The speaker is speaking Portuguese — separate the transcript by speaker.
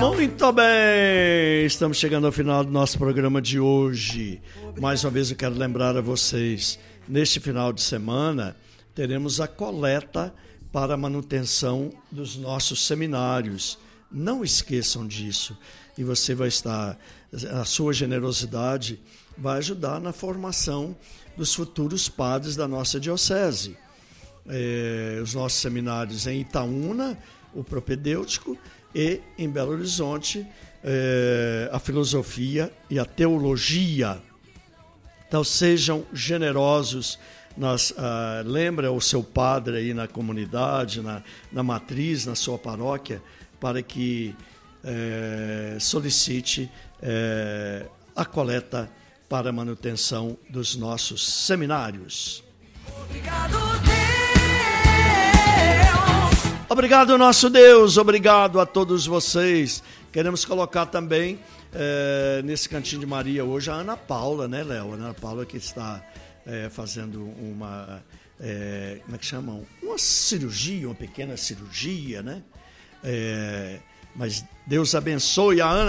Speaker 1: Muito bem, estamos chegando ao final do nosso programa de hoje. Mais uma vez eu quero lembrar a vocês, neste final de semana, teremos a coleta para a manutenção dos nossos seminários. Não esqueçam disso. E você vai estar, a sua generosidade vai ajudar na formação dos futuros padres da nossa diocese. Os nossos seminários em Itaúna, o propedêutico, e em Belo Horizonte, a filosofia e a teologia. Então sejam generosos. Lembra o seu padre aí na comunidade, na matriz, na sua paróquia, para que solicite a coleta para a manutenção dos nossos seminários.
Speaker 2: Obrigado, Deus.
Speaker 1: Obrigado, nosso Deus. Obrigado a todos vocês. Queremos colocar também nesse Cantinho de Maria hoje a Ana Paula, né, Léo? A Ana Paula que está fazendo uma, como é que chamam? Uma cirurgia, uma pequena cirurgia, né? Mas Deus abençoe a Ana.